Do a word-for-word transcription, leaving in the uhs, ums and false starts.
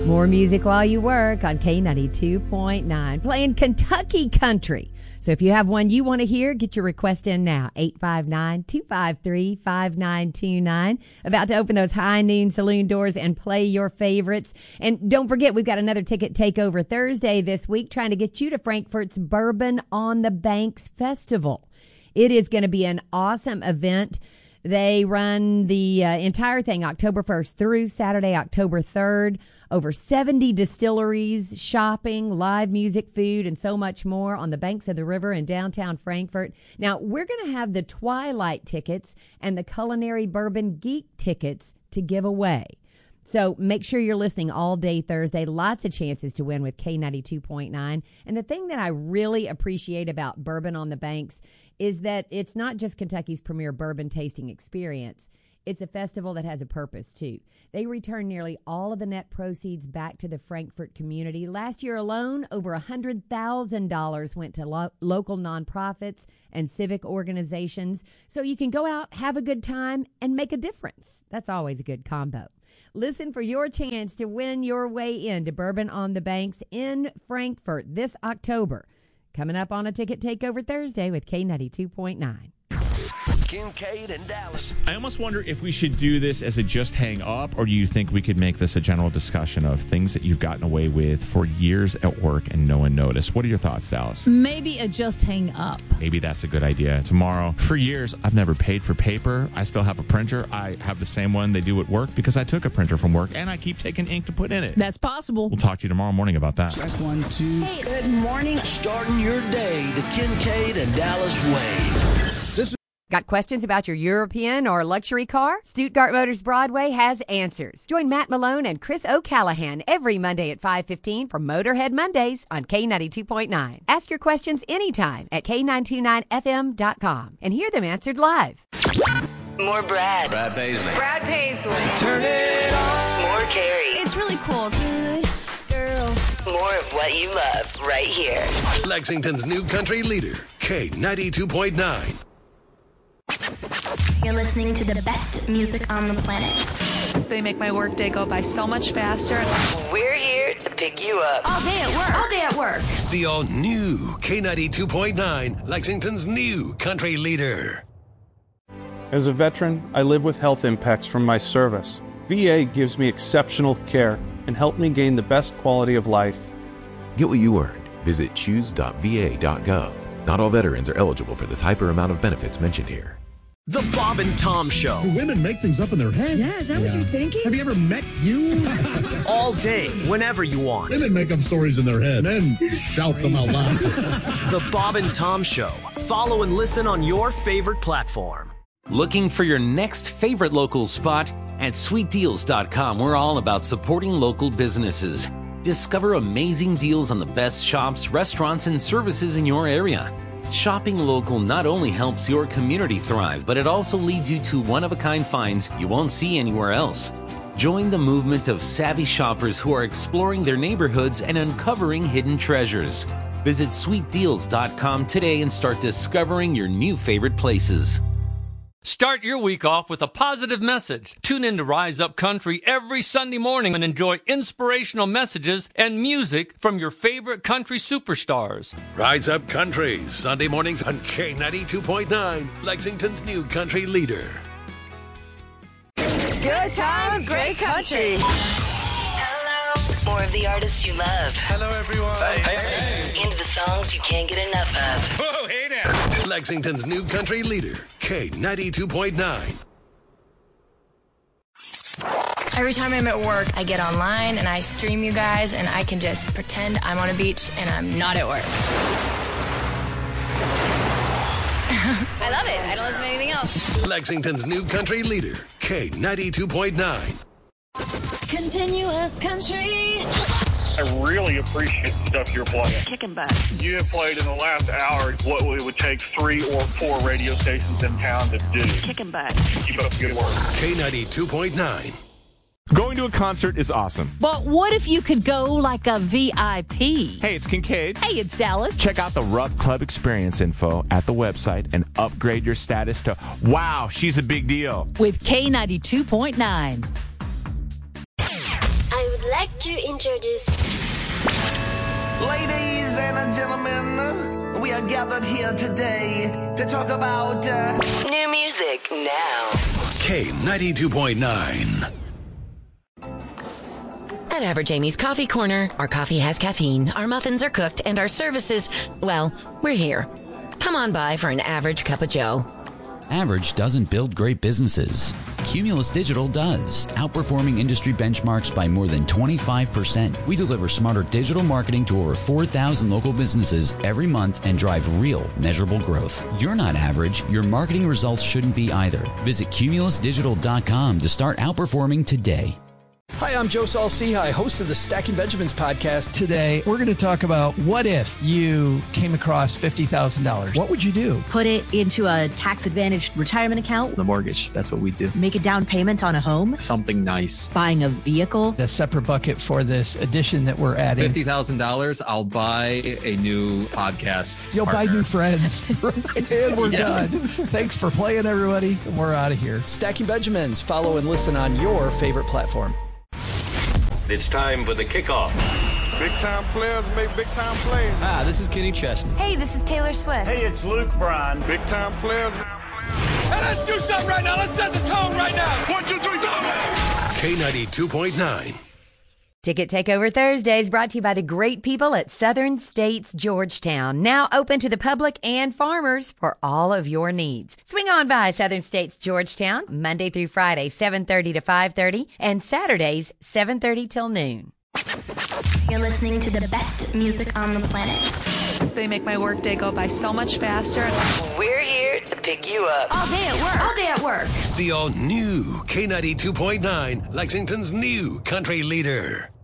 More music while you work on K ninety-two point nine. Playing Kentucky Country. So if you have one you want to hear, get your request in now. eight five nine, two five three, five nine two nine. About to open those High Noon Saloon doors and play your favorites. And don't forget, we've got another ticket takeover Thursday this week, trying to get you to Frankfort's Bourbon on the Banks Festival. It is going to be an awesome event. They run the uh, entire thing October first through Saturday, October third. Over seventy distilleries, shopping, live music, food, and so much more on the banks of the river in downtown Frankfort. Now, we're going to have the Twilight tickets and the Culinary Bourbon Geek tickets to give away. So make sure you're listening all day Thursday. Lots of chances to win with K ninety-two point nine. And the thing that I really appreciate about Bourbon on the Banks is that it's not just Kentucky's premier bourbon tasting experience. It's a festival that has a purpose, too. They return nearly all of the net proceeds back to the Frankfort community. Last year alone, over one hundred thousand dollars went to lo- local nonprofits and civic organizations. So you can go out, have a good time, and make a difference. That's always a good combo. Listen for your chance to win your way into Bourbon on the Banks in Frankfort this October. Coming up on a Ticket Takeover Thursday with K ninety-two point nine. Kincaid and Dallas. I almost wonder if we should do this as a just hang up, or do you think we could make this a general discussion of things that you've gotten away with for years at work and no one noticed? What are your thoughts, Dallas? Maybe a just hang up. Maybe that's a good idea. Tomorrow, for years, I've never paid for paper. I still have a printer. I have the same one they do at work because I took a printer from work, and I keep taking ink to put in it. That's possible. We'll talk to you tomorrow morning about that. Check one, two. Hey, good morning. Starting your day the Kincaid and Dallas way. Got questions about your European or luxury car? Stuttgart Motors Broadway has answers. Join Matt Malone and Chris O'Callahan every Monday at five fifteen for Motorhead Mondays on K ninety-two point nine. Ask your questions anytime at K nine two nine F M dot com and hear them answered live. More Brad. Brad Paisley. Brad Paisley. Turn it on. More Carrie. It's really cool. Good girl. More of what you love right here. Lexington's new country leader, K ninety-two point nine. You're listening to the best music on the planet. They make my workday go by so much faster. We're here to pick you up. All day at work. All day at work. The all-new K ninety-two point nine, Lexington's new country leader. As a veteran, I live with health impacts from my service. V A gives me exceptional care and helped me gain the best quality of life. Get what you earned. Visit choose dot v a dot gov. Not all veterans are eligible for the type or amount of benefits mentioned here. The Bob and Tom Show. Do women make things up in their head? Yeah, is that yeah. what you're thinking? Have you ever met you? All day, whenever you want. Women make up stories in their head. Men shout them out loud. The Bob and Tom Show. Follow and listen on your favorite platform. Looking for your next favorite local spot? At sweet deals dot com, we're all about supporting local businesses. Discover amazing deals on the best shops, restaurants, and services in your area. Shopping local not only helps your community thrive, but it also leads you to one-of-a-kind finds you won't see anywhere else. Join the movement of savvy shoppers who are exploring their neighborhoods and uncovering hidden treasures. Visit sweet deals dot com today and start discovering your new favorite places. Start your week off with a positive message. Tune in to Rise Up Country every Sunday morning and enjoy inspirational messages and music from your favorite country superstars. Rise Up Country, Sunday mornings on K ninety-two point nine, Lexington's new country leader. Good times, great country. Hello. More of the artists you love. Hello, everyone. Hey, hey. Into the songs you can't get enough of. Whoa, hey now. Lexington's new country leader, K ninety-two point nine. Every time I'm at work, I get online and I stream you guys, and I can just pretend I'm on a beach and I'm not at work. I love it. I don't listen to anything else. Lexington's new country leader, K ninety-two point nine. Continuous country. I really appreciate the stuff you're playing. Kicking butt. You have played in the last hour what it would take three or four radio stations in town to do. Kicking butt. Keep up the good work. K ninety-two point nine. Going to a concert is awesome. But what if you could go like a V I P? Hey, it's Kincaid. Hey, it's Dallas. Check out the Rupp Club Experience info at the website and upgrade your status to, wow, she's a big deal. With K ninety-two point nine. I would I'd like to introduce... Ladies and gentlemen, we are gathered here today to talk about uh... new music now. K ninety-two point nine. At Average Amy's Coffee Corner, our coffee has caffeine, our muffins are cooked, and our services, well, we're here. Come on by for an average cup of joe. Average doesn't build great businesses. Cumulus Digital does, outperforming industry benchmarks by more than twenty-five percent. We deliver smarter digital marketing to over four thousand local businesses every month and drive real, measurable growth. You're not average. Your marketing results shouldn't be either. Visit cumulus digital dot com to start outperforming today. Hi, I'm Joe Saul-Sehy, host of the Stacking Benjamins podcast. Today, we're going to talk about what if you came across fifty thousand dollars. What would you do? Put it into a tax-advantaged retirement account. The mortgage. That's what we do. Make a down payment on a home. Something nice. Buying a vehicle. A separate bucket for this addition that we're adding. fifty thousand dollars, I'll buy a new podcast You'll partner. buy new friends. And we're Yeah. done. Thanks for playing, everybody. We're out of here. Stacking Benjamins. Follow and listen on your favorite platform. It's time for the kickoff. Big time players make big time plays. Hi, this is Kenny Chesney. Hey, this is Taylor Swift. Hey, it's Luke Bryan. Big time players. Hey, let's do something right now. Let's set the tone right now. One, two, three, go. K ninety-two point nine. Ticket Takeover Thursdays brought to you by the great people at Southern States Georgetown. Now open to the public and farmers for all of your needs. Swing on by Southern States Georgetown Monday through Friday, seven thirty to five thirty, and Saturdays, seven thirty till noon. You're listening to the best music on the planet. They make my workday go by so much faster. We're here to pick you up. All day at work. All day at work. The all-new K ninety-two point nine, Lexington's new country leader.